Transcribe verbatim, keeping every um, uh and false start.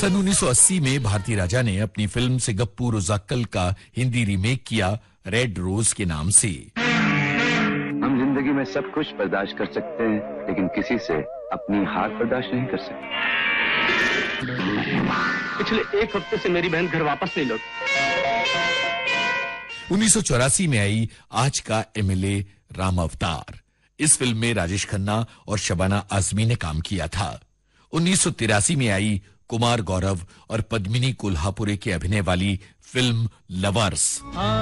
सन उन्नीस सौ अस्सी में भारती राजा ने अपनी फिल्म सिगप्पू रोजाक्कल का हिंदी रीमेक किया रेड रोज के नाम से। हम जिंदगी में सब कुछ बर्दाश्त कर सकते हैं, लेकिन किसी से अपनी हार बर्दाश्त नहीं कर सकते। पिछले एक हफ्ते से मेरी बहन घर वापस नहीं लौटी। उन्नीस सौ चौरासी में आई आज का एमएलए राम अवतार। इस फिल्म में राजेश खन्ना और शबाना आजमी ने काम किया था। उन्नीस सौ तिरासी में आई कुमार गौरव और पद्मिनी कोल्हापुरे के अभिनय वाली फिल्म लवर्स।